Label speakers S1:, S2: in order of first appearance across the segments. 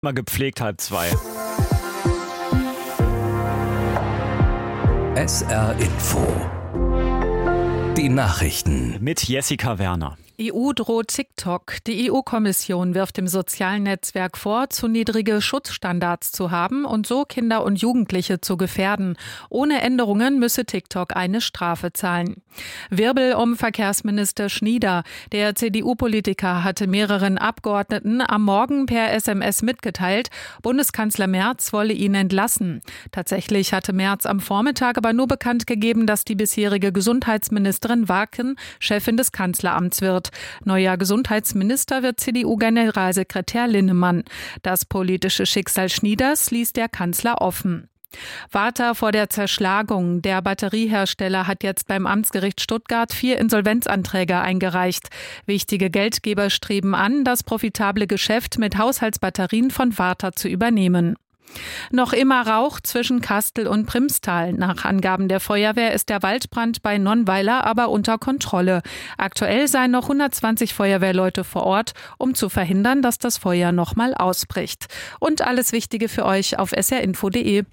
S1: Mal gepflegt 1:30.
S2: SR Info. Die Nachrichten.
S1: Mit Jessica Werner.
S3: EU droht TikTok. Die EU-Kommission wirft dem sozialen Netzwerk vor, zu niedrige Schutzstandards zu haben und so Kinder und Jugendliche zu gefährden. Ohne Änderungen müsse TikTok eine Strafe zahlen. Wirbel um Verkehrsminister Schnieder. Der CDU-Politiker hatte mehreren Abgeordneten am Morgen per SMS mitgeteilt, Bundeskanzler Merz wolle ihn entlassen. Tatsächlich hatte Merz am Vormittag aber nur bekannt gegeben, dass die bisherige Gesundheitsministerin Wacken Chefin des Kanzleramts wird. Neuer Gesundheitsminister wird CDU-Generalsekretär Linnemann. Das politische Schicksal Schnieders ließ der Kanzler offen. Warta vor der Zerschlagung. Der Batteriehersteller hat jetzt beim Amtsgericht Stuttgart 4 Insolvenzanträge eingereicht. Wichtige Geldgeber streben an, das profitable Geschäft mit Haushaltsbatterien von Warta zu übernehmen. Noch immer Rauch zwischen Kastel und Primstal. Nach Angaben der Feuerwehr ist der Waldbrand bei Nonnweiler aber unter Kontrolle. Aktuell seien noch 120 Feuerwehrleute vor Ort, um zu verhindern, dass das Feuer nochmal ausbricht. Und alles Wichtige für euch auf srinfo.de.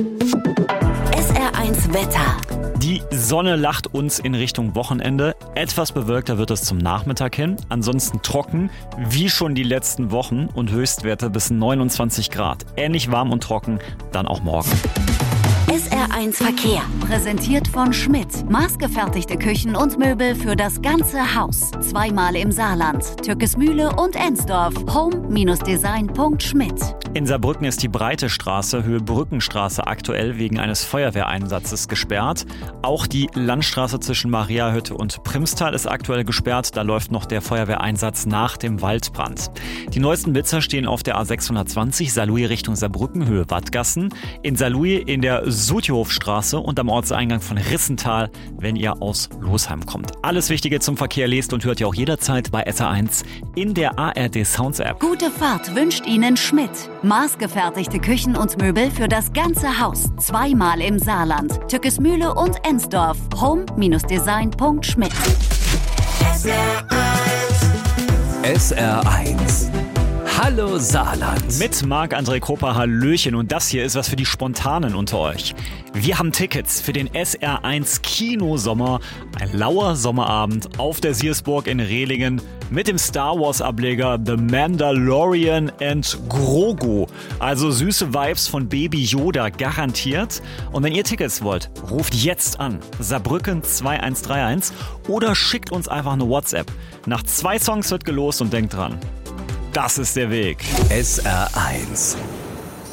S4: SR1 Wetter.
S1: Die Sonne lacht uns in Richtung Wochenende. Etwas bewölkter wird es zum Nachmittag hin. Ansonsten trocken, wie schon die letzten Wochen und Höchstwerte bis 29 Grad. Ähnlich warm und trocken, dann auch morgen.
S4: SR1 Verkehr. Präsentiert von Schmidt. Maßgefertigte Küchen und Möbel für das ganze Haus. Zweimal im Saarland. Türkesmühle und Ensdorf. Home-design.schmidt.
S1: In Saarbrücken ist die Breite Straße, Höhe Brückenstraße, aktuell wegen eines Feuerwehreinsatzes gesperrt. Auch die Landstraße zwischen Mariahütte und Primstal ist aktuell gesperrt. Da läuft noch der Feuerwehreinsatz nach dem Waldbrand. Die neuesten Blitzer stehen auf der A620 Saarlouis Richtung Saarbrücken, Höhe Wattgassen. In Saarlouis in der Sutjehofstraße und am Ortseingang von Rissental, wenn ihr aus Losheim kommt. Alles Wichtige zum Verkehr lest und hört ihr auch jederzeit bei SR1 in der ARD Sounds App.
S4: Gute Fahrt wünscht Ihnen Schmidt. Maßgefertigte Küchen und Möbel für das ganze Haus. Zweimal im Saarland. Türkesmühle und Ensdorf. Home-design.schmidt.
S2: SR1. Hallo Saarland.
S1: Mit Marc-André Koper, Hallöchen. Und das hier ist was für die Spontanen unter euch. Wir haben Tickets für den SR1 Kinosommer. Ein lauer Sommerabend auf der Siersburg in Rehlingen mit dem Star Wars Ableger The Mandalorian and Grogu. Also süße Vibes von Baby Yoda garantiert. Und wenn ihr Tickets wollt, ruft jetzt an. Saarbrücken 2131 oder schickt uns einfach eine WhatsApp. Nach 2 Songs wird gelost und denkt dran. Das ist der Weg.
S2: SR1.